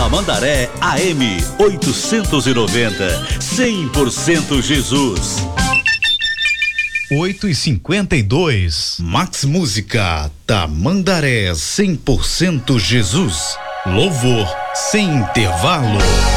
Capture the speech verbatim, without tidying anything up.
Tamandaré A M oitocentos e noventa, cem por cento Jesus. oito e cinquenta e dois. Max Música, Tamandaré, cem por cento Jesus. Louvor sem intervalo.